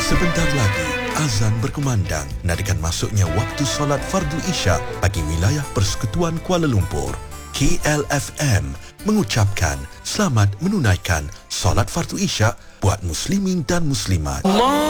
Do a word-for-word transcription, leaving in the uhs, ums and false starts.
Sebentar lagi, azan berkumandang nadakan masuknya waktu solat fardu Isyak bagi wilayah Persekutuan Kuala Lumpur. K L F M mengucapkan selamat menunaikan solat fardu Isyak buat muslimin dan muslimat.